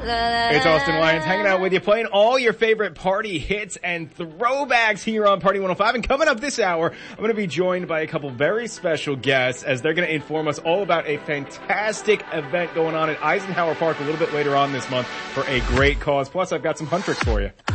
It's Austin Lyons hanging out with you, playing all your favorite party hits and throwbacks here on Party 105. And coming up this hour, I'm going to be joined by a couple very special guests as they're going to inform us all about a fantastic event going on at Eisenhower Park a little bit later on this month for a great cause. Plus, I've got some fun tricks for you.